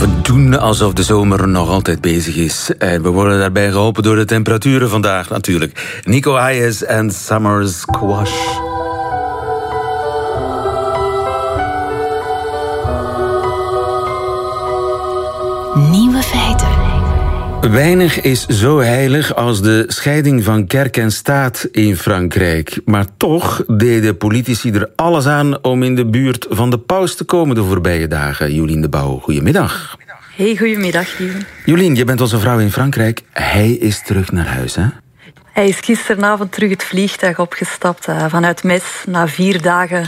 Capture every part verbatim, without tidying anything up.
We doen alsof de zomer nog altijd bezig is. En we worden daarbij geholpen door de temperaturen vandaag natuurlijk. Nico Hayes en Summer Squash. Nieuwe feiten. Weinig is zo heilig als de scheiding van kerk en staat in Frankrijk. Maar toch deden politici er alles aan om in de buurt van de paus te komen de voorbije dagen. Jolien de Bouw, goedemiddag. Hey, goedemiddag, Lieven. Jolien, je bent onze vrouw in Frankrijk. Hij is terug naar huis, hè? Hij is gisteravond terug het vliegtuig opgestapt uh, vanuit Metz na vier dagen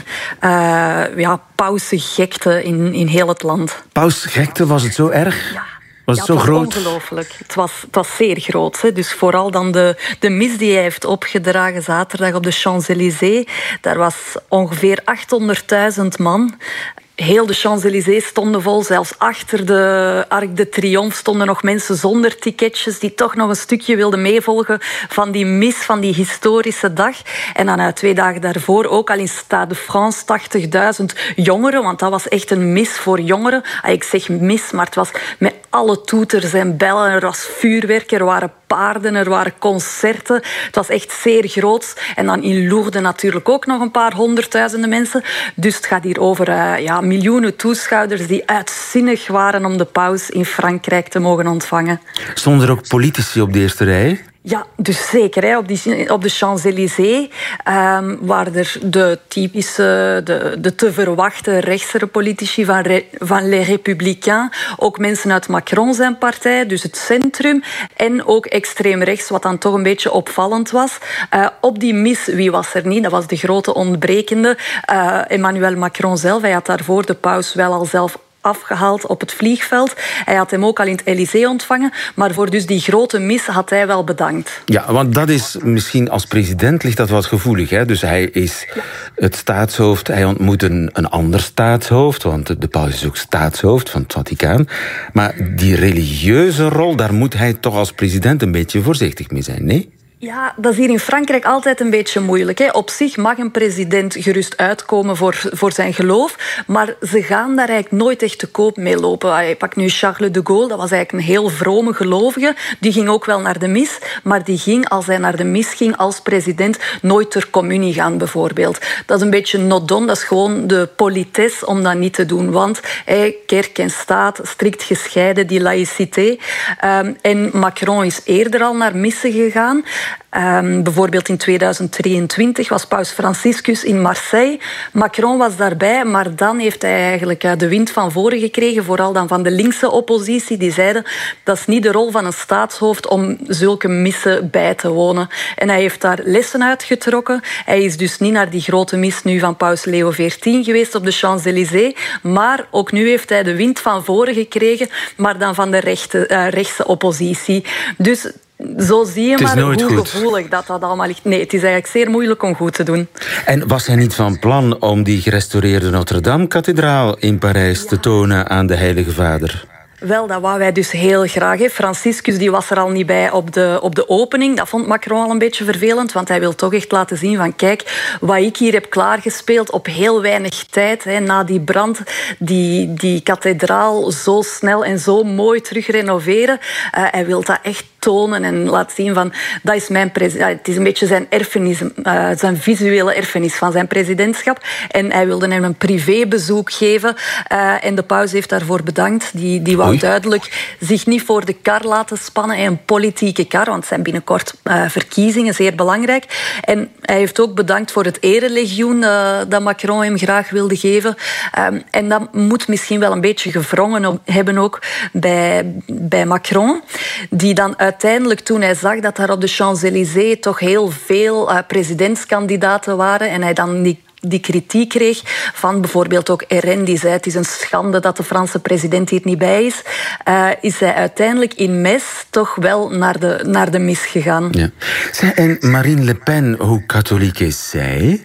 uh, ja, pausengekte in, in heel het land. Pausgekte, was het zo erg? Ja. Was ja, het zo het was groot? ongelooflijk. Het was, het was zeer groot. Hè. Dus vooral dan de, de mis die hij heeft opgedragen zaterdag op de Champs-Élysées. Daar was ongeveer achthonderdduizend man. Heel de Champs-Élysées stonden vol. Zelfs achter de Arc de Triomphe stonden nog mensen zonder ticketjes die toch nog een stukje wilden meevolgen van die mis, van die historische dag. En dan uh, twee dagen daarvoor ook al in Stade de France tachtigduizend jongeren, want dat was echt een mis voor jongeren. Ah, ik zeg mis, maar het was met alle toeters en bellen. Er was vuurwerk, er waren paarden, er waren concerten. Het was echt zeer groot. En dan in Lourdes natuurlijk ook nog een paar honderdduizenden mensen. Dus het gaat hier over uh, ja, miljoenen toeschouwers die uitzinnig waren om de paus in Frankrijk te mogen ontvangen. Stonden er ook politici op de eerste rij? Ja, dus zeker. Hè. Op, die, op de Champs-Élysées um, waren er de typische, de, de te verwachte rechtsere politici van, Re, van Les Républicains. Ook mensen uit Macron zijn partij, dus het centrum. En ook extreem rechts, wat dan toch een beetje opvallend was. Uh, op die mis, wie was er niet? Dat was de grote ontbrekende. Uh, Emmanuel Macron zelf, hij had daarvoor de paus wel al zelf afgehaald op het vliegveld. Hij had hem ook al in het Élysée ontvangen, maar voor dus die grote mis had hij wel bedankt. Ja, want dat is misschien als president ligt dat wat gevoelig, hè? Dus hij is het staatshoofd, hij ontmoet een, een ander staatshoofd, want de paus is ook staatshoofd van het Vaticaan. Maar die religieuze rol, daar moet hij toch als president een beetje voorzichtig mee zijn, nee? Ja, dat is hier in Frankrijk altijd een beetje moeilijk. Hè. Op zich mag een president gerust uitkomen voor, voor zijn geloof, maar ze gaan daar eigenlijk nooit echt te koop mee lopen. Je pakt nu Charles de Gaulle, dat was eigenlijk een heel vrome gelovige. Die ging ook wel naar de mis, maar die ging, als hij naar de mis ging als president, nooit ter communie gaan, bijvoorbeeld. Dat is een beetje not done, dat is gewoon de politesse om dat niet te doen, want hey, kerk en staat, strikt gescheiden, die laïcité. Um, en Macron is eerder al naar missen gegaan. Um, bijvoorbeeld in tweeduizend drieëntwintig was paus Franciscus in Marseille. Macron was daarbij, maar dan heeft hij eigenlijk de wind van voren gekregen, vooral dan van de linkse oppositie, die zeiden dat is niet de rol van een staatshoofd om zulke missen bij te wonen. En hij heeft daar lessen uitgetrokken. Hij is dus niet naar die grote mis nu van paus Leo veertien geweest op de Champs-Élysées, maar ook nu heeft hij de wind van voren gekregen, maar dan van de rechte, uh, rechtse oppositie. Dus zo zie je maar hoe goed. gevoelig dat dat allemaal ligt. Nee, het is eigenlijk zeer moeilijk om goed te doen. En was hij niet van plan om die gerestaureerde Notre-Dame-kathedraal in Parijs ja. te tonen aan de Heilige Vader? Wel, dat wou wij dus heel graag. Hè. Franciscus die was er al niet bij op de, op de opening. Dat vond Macron al een beetje vervelend, want hij wil toch echt laten zien van kijk, wat ik hier heb klaargespeeld op heel weinig tijd. Hè, na die brand, die, die kathedraal zo snel en zo mooi terug renoveren. Uh, hij wil dat echt tonen en laten zien van dat is mijn president. Het is een beetje zijn erfenis, uh, zijn visuele erfenis van zijn presidentschap. En hij wilde hem een privébezoek geven. Uh, en de paus heeft daarvoor bedankt. Die, die wou duidelijk zich niet voor de kar laten spannen. Een politieke kar, want het zijn binnenkort uh, verkiezingen, zeer belangrijk. En hij heeft ook bedankt voor het erelegioen uh, dat Macron hem graag wilde geven. Um, en dat moet misschien wel een beetje gewrongen hebben ook bij, bij Macron. Die dan uiteindelijk, toen hij zag dat er op de Champs-Élysées toch heel veel uh, presidentskandidaten waren en hij dan die die kritiek kreeg van bijvoorbeeld ook R N, die zei het is een schande dat de Franse president hier niet bij is, uh, is hij uiteindelijk in Metz toch wel naar de, naar de mis gegaan. Ja. En Marine Le Pen, hoe katholiek is zij?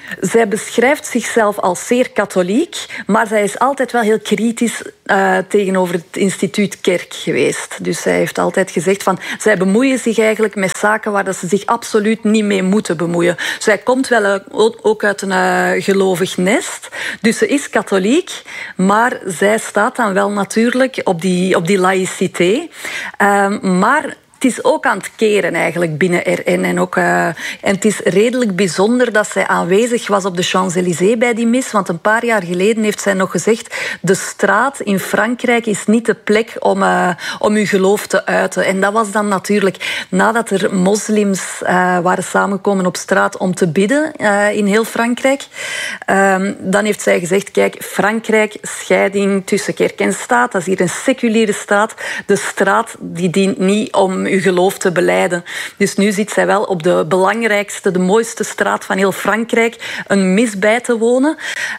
Zij beschrijft zichzelf als zeer katholiek, maar zij is altijd wel heel kritisch uh, tegenover het instituut kerk geweest. Dus zij heeft altijd gezegd van, zij bemoeien zich eigenlijk met zaken waar dat ze zich absoluut niet mee moeten bemoeien. Zij komt wel uh, ook uit een uh, gelovig nest, dus ze is katholiek, maar zij staat dan wel natuurlijk op die, op die laïcité. Uh, maar het is ook aan het keren eigenlijk binnen R N. En, ook, uh, en het is redelijk bijzonder dat zij aanwezig was op de Champs-Élysées bij die mis. Want een paar jaar geleden heeft zij nog gezegd, de straat in Frankrijk is niet de plek om, uh, om uw geloof te uiten. En dat was dan natuurlijk nadat er moslims uh, waren samengekomen op straat om te bidden uh, in heel Frankrijk. Uh, dan heeft zij gezegd, kijk, Frankrijk, scheiding tussen kerk en staat. Dat is hier een seculiere staat. De straat die dient niet om uw geloof te belijden. Dus nu zit zij wel op de belangrijkste, de mooiste straat van heel Frankrijk, een mis bij te wonen.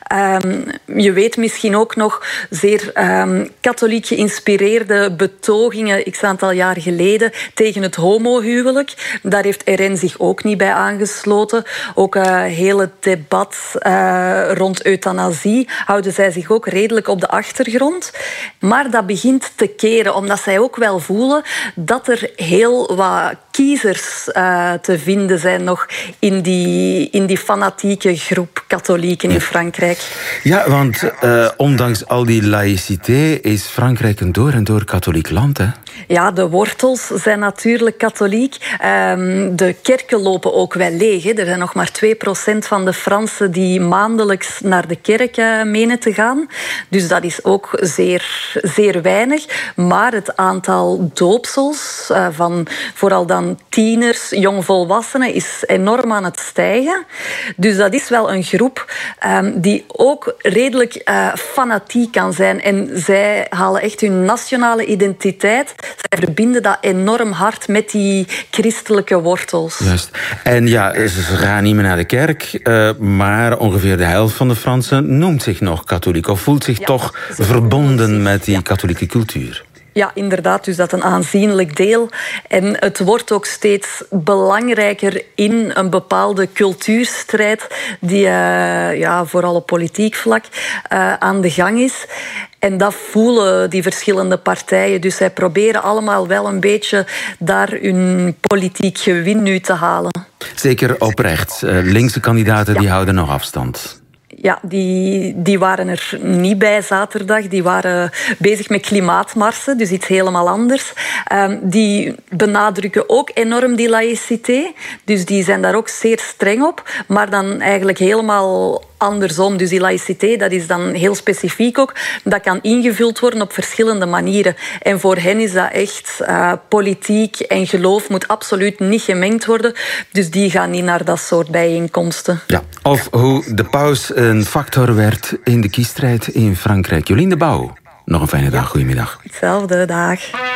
Um, je weet misschien ook nog zeer um, katholiek geïnspireerde betogingen x aantal jaar geleden tegen het homohuwelijk. Daar heeft R N zich ook niet bij aangesloten. Ook uh, heel het debat uh, rond euthanasie houden zij zich ook redelijk op de achtergrond. Maar dat begint te keren, omdat zij ook wel voelen dat er heel wat kiezers uh, te vinden zijn nog in die, in die fanatieke groep katholieken in Frankrijk. Ja, want uh, ondanks al die laïcité is Frankrijk een door en door katholiek land, hè? Ja, de wortels zijn natuurlijk katholiek. Um, de kerken lopen ook wel leeg. Hè. Er zijn nog maar twee procent van de Fransen die maandelijks naar de kerk uh, menen te gaan. Dus dat is ook zeer, zeer weinig. Maar het aantal doopsels uh, van vooral dan tieners, jongvolwassenen is enorm aan het stijgen. Dus dat is wel een groep um, die ook redelijk uh, fanatiek kan zijn. En zij halen echt hun nationale identiteit. Zij verbinden dat enorm hard met die christelijke wortels. Juist. En ja, ze gaan niet meer naar de kerk, uh, maar ongeveer de helft van de Fransen noemt zich nog katholiek of voelt zich ja, toch verbonden met die ja. katholieke cultuur. Ja, inderdaad. Dus dat een aanzienlijk deel. En het wordt ook steeds belangrijker in een bepaalde cultuurstrijd die uh, ja, vooral op politiek vlak uh, aan de gang is. En dat voelen die verschillende partijen. Dus zij proberen allemaal wel een beetje daar hun politiek gewin nu te halen. Zeker oprecht. Uh, linkse kandidaten ja. die houden nog afstand. Ja, die, die waren er niet bij zaterdag. Die waren bezig met klimaatmarsen, dus iets helemaal anders. Um, die benadrukken ook enorm die laïcité. Dus die zijn daar ook zeer streng op. Maar dan eigenlijk helemaal andersom. Dus die laïcité, dat is dan heel specifiek ook. Dat kan ingevuld worden op verschillende manieren. En voor hen is dat echt uh, politiek en geloof moet absoluut niet gemengd worden. Dus die gaan niet naar dat soort bijeenkomsten. Ja, of hoe de paus een factor werd in de kiesstrijd in Frankrijk. Jolien de Bouw, nog een fijne dag. Goedemiddag. Hetzelfde, dag.